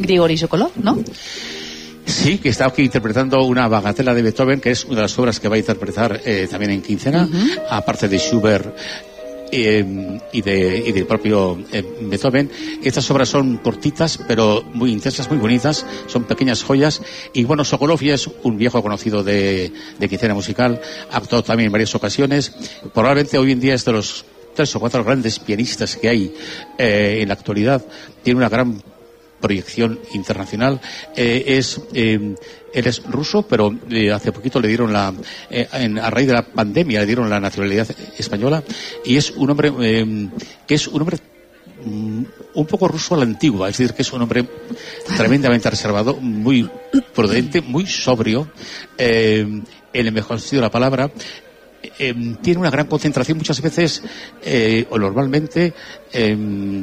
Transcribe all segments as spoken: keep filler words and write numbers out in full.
Grigori Sokolov, ¿no? Sí, que está aquí interpretando una bagatela de Beethoven, que es una de las obras que va a interpretar eh, también en quincena, uh-huh. aparte de Schubert eh, y, de, y del propio eh, Beethoven. Estas obras son cortitas, pero muy intensas, muy bonitas, son pequeñas joyas. Y bueno, Sokolov ya es un viejo conocido de, de quincena musical, ha actuado también en varias ocasiones. Probablemente hoy en día es de los tres o cuatro grandes pianistas que hay eh, en la actualidad. Tiene una gran proyección internacional. Eh, es eh, él es ruso, pero eh, hace poquito le dieron la eh, en, a raíz de la pandemia le dieron la nacionalidad española, y es un hombre eh, que es un hombre mm, un poco ruso a la antigua, es decir, que es un hombre tremendamente reservado, muy prudente, muy sobrio, eh, en el mejor sentido de la palabra. Eh, tiene una gran concentración muchas veces, eh, o normalmente eh,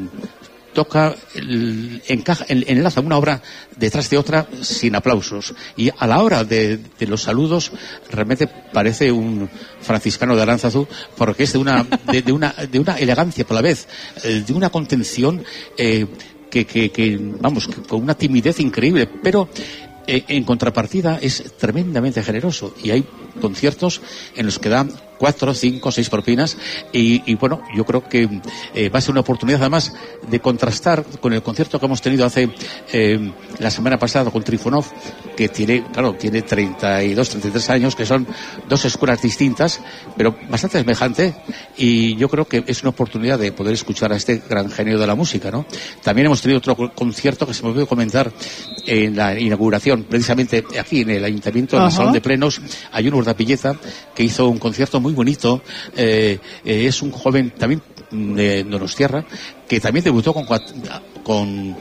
toca, el, encaja, el, enlaza una obra detrás de otra sin aplausos, y a la hora de, de los saludos realmente parece un franciscano de Aránzazu, porque es de una de, de una de una elegancia por la vez, eh, de una contención eh, que, que, que vamos, que, con una timidez increíble, pero eh, en contrapartida es tremendamente generoso, y hay conciertos en los que da cuatro, cinco, seis propinas, y, y bueno, yo creo que eh, va a ser una oportunidad además de contrastar con el concierto que hemos tenido hace eh, la semana pasada con Trifonov, que tiene, claro, tiene treinta y dos, treinta y tres años, que son dos escuelas distintas, pero bastante semejantes, y yo creo que es una oportunidad de poder escuchar a este gran genio de la música, ¿no? También hemos tenido otro concierto que se me olvidó comentar en la inauguración, precisamente aquí en el Ayuntamiento, en el Salón de Plenos. Hay un Urdapilleza que hizo un concierto muy bonito, eh, eh, es un joven también de Donostiarra, que también debutó con, con,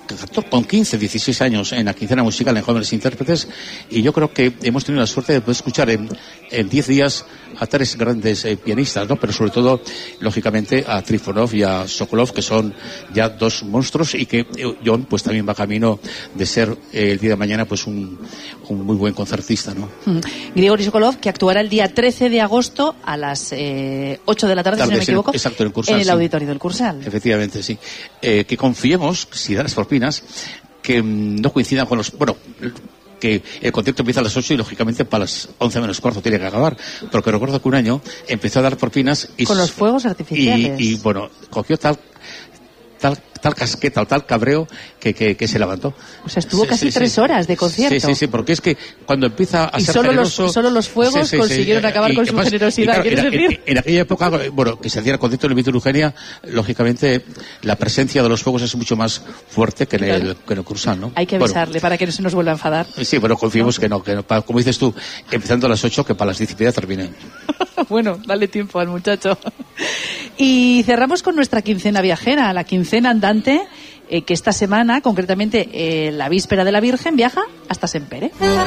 con quince, dieciséis años en la quincena musical en Jóvenes Intérpretes, y yo creo que hemos tenido la suerte de poder escuchar en, en diez días a tres grandes eh, pianistas, ¿no? Pero sobre todo, lógicamente, a Trifonov y a Sokolov, que son ya dos monstruos, y que eh, John pues también va camino de ser eh, el día de mañana pues un, un muy buen concertista, ¿no? Mm. Grigori Sokolov, que actuará el día trece de agosto a las eh, ocho de la tarde, tarde, si no me equivoco, en, exacto, en el, Cursal, en el sí. auditorio del Cursal. Efectivamente, sí. Eh, que confiemos, si da las propinas, que mm, no coincidan con los... bueno, que el concierto empieza a las ocho y lógicamente para las once menos cuarto tiene que acabar, porque recuerdo que un año empezó a dar propinas y con los fuegos artificiales y, y bueno, cogió tal tal tal casqueta o tal cabreo que, que, que se levantó. O sea, estuvo sí, casi sí, tres sí. horas de concierto. Sí, sí, sí, porque es que cuando empieza a y ser solo generoso... Los, solo los fuegos sí, sí, consiguieron sí, acabar y, con y, su además, generosidad, claro, ¿quieres en, decir? En, en aquella época, bueno, que se hacía el concierto en el Víctor Eugenia, lógicamente la presencia de los fuegos es mucho más fuerte que en, claro. el, que en el Cursal, ¿no? Hay que avisarle bueno, para que no se nos vuelva a enfadar. Sí, bueno, confiemos ¿no? que no, que no, para, como dices tú, empezando a las ocho, que para las diez y media termine. Bueno, dale tiempo al muchacho. Y cerramos con nuestra quincena viajera, la quincena andante, eh, que esta semana, concretamente eh, la víspera de la Virgen, viaja hasta Sempere.